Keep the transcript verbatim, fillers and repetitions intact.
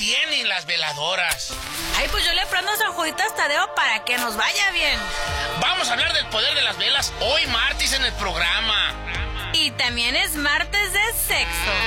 tienen las veladoras? Ay, pues yo le prendo San Juditas Tadeo para que nos vaya bien. Vamos a hablar del poder de las velas hoy martes en el programa. Y también es martes de sexo.